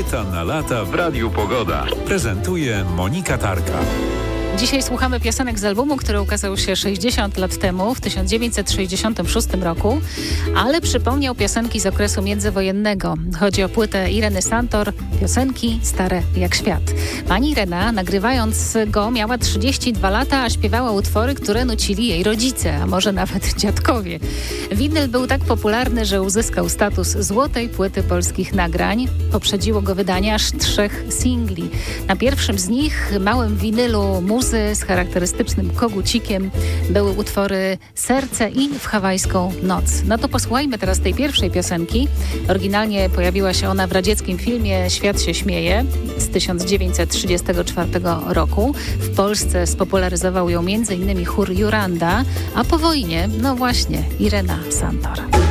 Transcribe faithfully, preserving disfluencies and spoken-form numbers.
Lata na lata w Radiu Pogoda. Prezentuje Monika Tarka. Dzisiaj słuchamy piosenek z albumu, który ukazał się sześćdziesiąt lat temu, w tysiąc dziewięćset sześćdziesiątym szóstym roku, ale przypomniał piosenki z okresu międzywojennego. Chodzi o płytę Ireny Santor, piosenki stare jak świat. Pani Irena, nagrywając go, miała trzydzieści dwa lata, a śpiewała utwory, które nucili jej rodzice, a może nawet dziadkowie. Winyl był tak popularny, że uzyskał status złotej płyty polskich nagrań. Poprzedziło go wydanie aż trzech singli. Na pierwszym z nich, małym winylu muzy z charakterystycznym kogucikiem, były utwory Serce i W hawajską noc. No to posłuchajmy teraz tej pierwszej piosenki. Oryginalnie pojawiła się ona w radzieckim filmie Świat się śmieje z tysiąc dziewięćset trzydziestego czwartego roku. W Polsce spopularyzował ją między innymi chór Juranda, a po wojnie, no właśnie, Irena Santor.